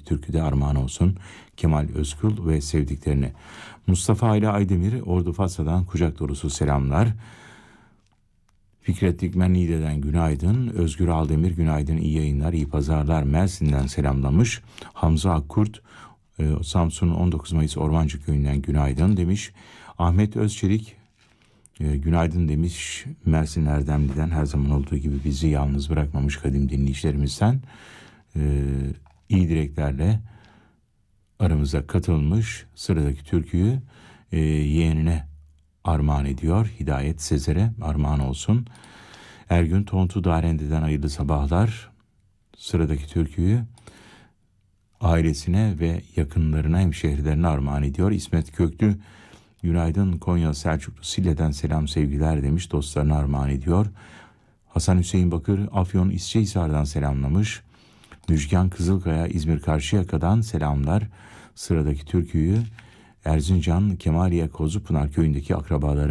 türküde armağan olsun Kemal Özkul ve sevdiklerine. Mustafa Ali Aydemir Ordu Fatsa'dan kucak dolusu selamlar. Fikret Dikmen Niğde'den günaydın. Özgür Aldemir günaydın, iyi yayınlar, iyi pazarlar. Mersin'den selamlamış. Hamza Akkurt Samsun'un 19 Mayıs Ormancı Köyü'nden günaydın demiş. Ahmet Özçelik günaydın demiş. Mersin Erdemli'den her zaman olduğu gibi bizi yalnız bırakmamış kadim dinleyicilerimizden iyi dileklerle aramıza katılmış. Sıradaki türküyü yeğenine armağan ediyor. Hidayet Sezer'e armağan olsun. Ergün Tontu Darende'den hayırlı sabahlar. Sıradaki türküyü ailesine ve yakınlarına, hemşehrilerine armağan ediyor. İsmet Köklü günaydın, Konya Selçuklu Sille'den selam sevgiler demiş, dostlarına armağan ediyor. Hasan Hüseyin Bakır Afyon İsçehisar'dan selamlamış. Müjgan Kızılkaya İzmir Karşıyaka'dan selamlar. Sıradaki türküyü Erzincan Kemaliye Kozupınar köyündeki akrabaları